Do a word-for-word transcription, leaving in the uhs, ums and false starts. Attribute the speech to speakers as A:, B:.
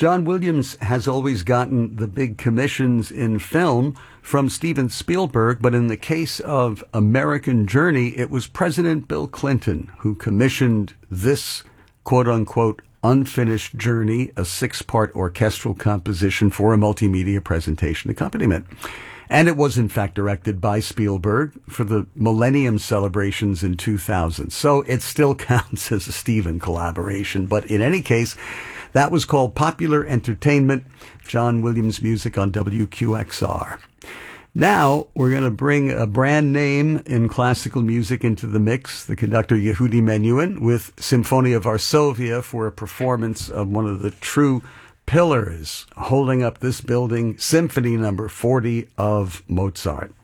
A: John Williams has always gotten the big commissions in film from Steven Spielberg, but in the case of American Journey, it was President Bill Clinton who commissioned this quote-unquote unfinished journey, a six-part orchestral composition for a multimedia presentation accompaniment. And it was, in fact, directed by Spielberg for the Millennium celebrations in two thousand. So it still counts as a Steven collaboration. But in any case, that was called Popular Entertainment, John Williams music on W Q X R. Now, we're going to bring a brand name in classical music into the mix, the conductor Yehudi Menuhin with Symphonia Varsovia for a performance of one of the true pillars holding up this building, Symphony Number forty of Mozart.